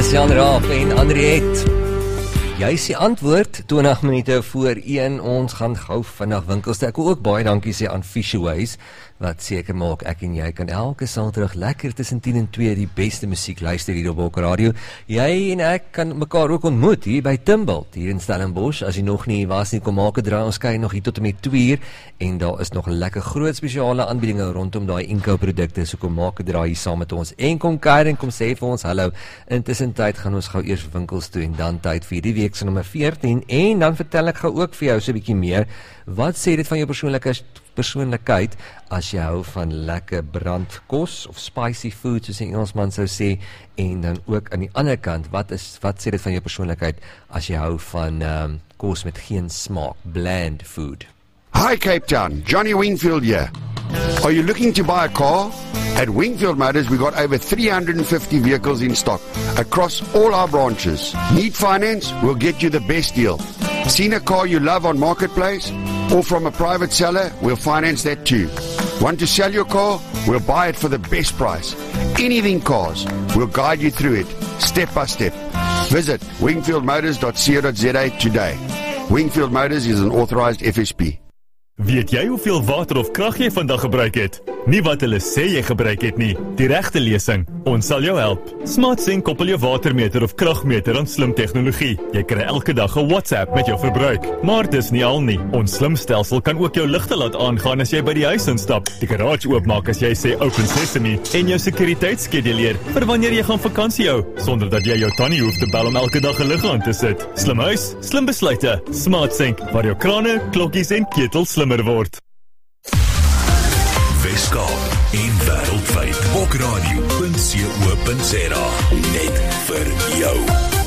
Christian Raaf en Andriette. Jy is die antwoord, 20 minute voor 1, ons gaan gou vinnig winkels toe. Ek wil ook baie dankie sê aan Fisherways, wat seker maak ek en jy kan elke Saterdag lekker tussen 10 en 2 die beste musiek luister hier op Bok Radio. Jy en ek kan mekaar ook ontmoet hier by Timbalt, hier in Stellenbosch. As jy nog nie was nie, kom maak 'n draai, ons kyk nog hier tot en met 2 uur, en daar is nog 'n lekker groot spesiale aanbiedinge rondom daai inkoopprodukte, so kom maak 'n draai hier saam met ons, en kom kuier en kom sê vir ons hallo. Intussen tyd gaan ons gou eers winkels toe, en dan tyd vir die week se nommer 14, en dan vertel ek gou ook vir jou so 'n bietjie meer, wat sê dit van jou persoonlikheid, as jy hou van lekker brandkos, of spicy food, soos die Engelsman sou sê, en dan ook aan die ander kant, wat sê dit van jou persoonlikheid, as jy hou van kos met geen smaak, bland food. Hi Cape Town, Johnny Wingfield here. Are you looking to buy a car? At Wingfield Motors, we got over 350 vehicles in stock across all our branches. Need finance? We'll get you the best deal. Seen a car you love on Marketplace? Or from a private seller? We'll finance that too. Want to sell your car? We'll buy it for the best price. Anything cars, we'll guide you through it, step by step. Visit wingfieldmotors.co.za today. Wingfield Motors is an authorized FSP. Weet jy hoeveel water of krag jy vandag gebruik het? Nie wat hulle sê jy gebruik het nie, die regte lesing. Ons sal jou help. SmartSync koppel jou watermeter of kragmeter aan slim tegnologie. Jy kry elke dag 'n WhatsApp met jou verbruik. Maar dis nie al nie. Ons slim stelsel kan ook jou ligte laat aangaan as jy by die huis instap, die garage oopmaak as jy sê open sesame, en jou sekuriteitsskeduleer vir wanneer jy gaan vakansie hou, sonder dat jy jou tannie hoef te bel om elke dag 'n lig aan te sit. Slim huis, slim besluite. SmartSync, waar jou krane, klokkies en ketels slimmer word. Weskaap en wêreldwyd. Bokradio.co.za. Net vir jou.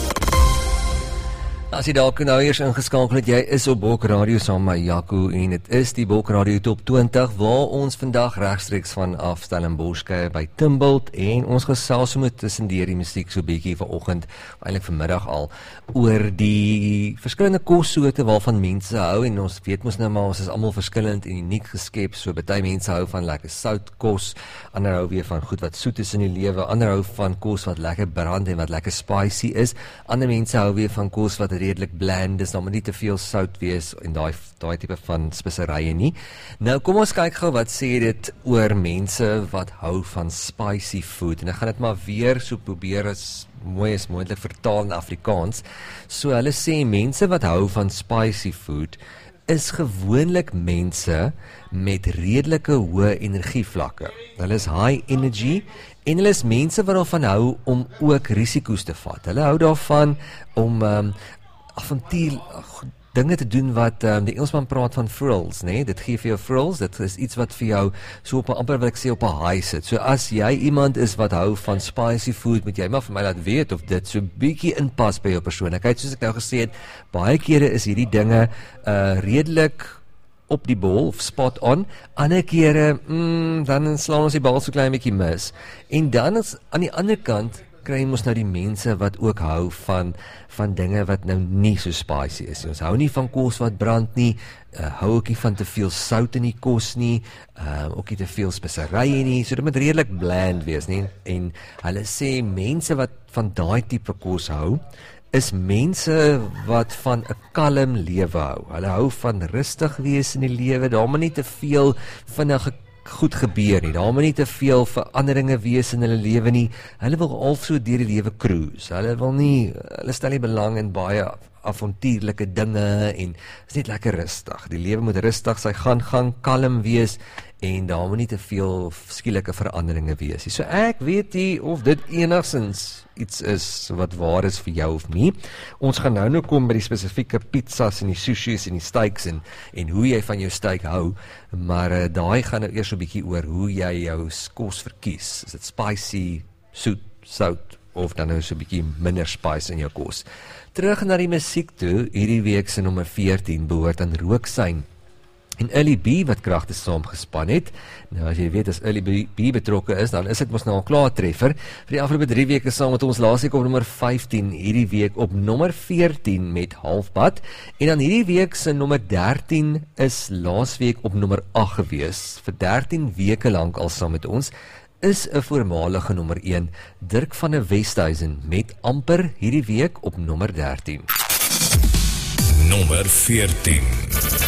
As jy dalk nou eers ingeskakel het, jy is op Bok Radio saam met Jaco, en dit is die Bok Radio Top 20, waar ons vandag regstreeks vanaf Stellenbosch kuier by Timbalt, en ons gesels met tussendeur die musiek so bietjie vanoggend, eintlik vanmiddag al, oor die verskillende kossoorte waarvan mense hou, en ons weet mos nou maar, ons is almal verskillend en uniek geskep, so baie mense hou van lekker sout kos, ander hou weer van goed wat soet is in die lewe, ander hou van kos wat lekker brand en wat lekker spicy is, ander mense hou weer van kos wat redelik bland is, dan moet nie te veel sout wees en daai tipe van speserye nie. Nou kom ons kyk gou wat sê dit oor mense wat hou van spicy food, en ek gaan dit maar weer so probeer as mooi as moontlik vertaal in Afrikaans. So hulle sê mense wat hou van spicy food is gewoonlik mense met redelike hoë energievlakke. Hulle is high energy, en hulle is mense wat daarvan hou om ook risiko's te vat. Hulle hou daarvan om avontuur dinge te doen wat die Engelsman praat van thrills, nee, dit gee vir jou thrills, dit is iets wat vir jou so op 'n amper wat ek sê op 'n high sit. So as jy iemand is wat hou van spicy food, moet jy maar vir my laat weet of dit so bietjie inpas by jou persoonlikheid. Soos ek nou gesê het, baie kere is hierdie dinge redelik op die bal of spot on, ander kere dan slaan ons die bal so klein bietjie mis. En dan is aan die ander kant kry ons nou die mense wat ook hou van dinge wat nou nie so spicy is. Ons hou nie van kos wat brand nie, hou ook nie van te veel sout in die kos nie, ook nie te veel speserye nie, so dit moet redelik bland wees nie. En hulle sê mense wat van daai tipe kos hou, is mense wat van 'n kalm lewe hou. Hulle hou van rustig wees in die lewe, daar moet nie te veel vinnige goed gebeur nie, daar moet nie te veel veranderinge wees in hulle lewe nie. Hulle wil half so deur die lewe cruise. Hulle stel nie belang in baie avontuurlike dinge, en is net lekker rustig. Die lewe moet rustig sy gang kalm wees, en daar moet nie te veel skielike veranderinge wees nie. So ek weet nie of dit enigstens iets is wat waar is vir jou of nie. Ons gaan nou kom by die spesifieke pizzas en die sushis en die steaks en hoe jy van jou steak hou, maar daai gaan nou eers 'n bietjie oor hoe jy jou kos verkies. Is dit spicy, soet, sout, of dan nou so 'n bietjie minder spice in jou kos. Terug na die musiek toe, hierdie week se nommer 14 behoort aan Rooksyn en Early B wat kragte saamgespan het. Nou as jy weet as Early B betrokke is, dan is dit mos nou al klaar treffer. Vir die afgelope 3 weke saam met ons laasweek op nommer 15, hierdie week op nommer 14 met Halfpad, en dan hierdie week se nommer 13 is laasweek op nommer 8 gewees, vir 13 weke lank al saam met ons. is 'n voormalige nommer 1, Dirk van der Westhuizen, met amper hierdie week op nommer 13. Nommer 14.